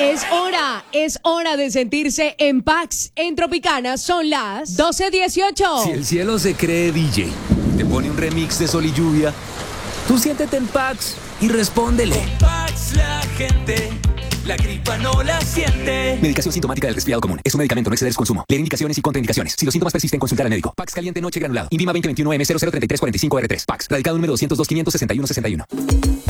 Es hora de sentirse en Pax. En Tropicana son las 12:18. Si el cielo se cree DJ, te pone un remix de Sol y Lluvia, tú siéntete en Pax y respóndele. Con Pax la gente, la gripa no la siente. Medicación sintomática del resfriado común. Es un medicamento, no exceder su consumo. Leer indicaciones y contraindicaciones. Si los síntomas persisten, consultar al médico. Pax caliente noche granulado. INVIMA 2021 M003345R3. Pax. Radicado número 202 561 61.